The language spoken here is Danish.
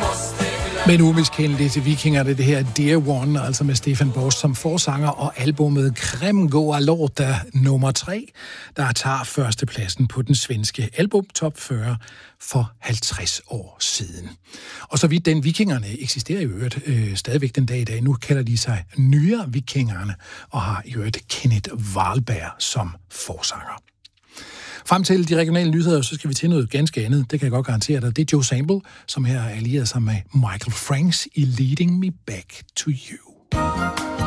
Men umiskendeligt til vikingerne, det her Dear One, altså med Stefan Borst som forsanger, og albumet Krem Goa Låta nummer 3, der tager førstepladsen på den svenske album Top 40 for 50 år siden. Og så vidt den vikingerne eksisterer i øvrigt stadigvæk den dag i dag. Nu kalder de sig Nye Vikingerne og har i øvrigt Kenneth Wahlberg som forsanger. Frem til de regionale nyheder, så skal vi til noget ganske andet. Det kan jeg godt garantere dig. Det er Joe Sample, som her er allieret sig med Michael Franks i Leading Me Back to You.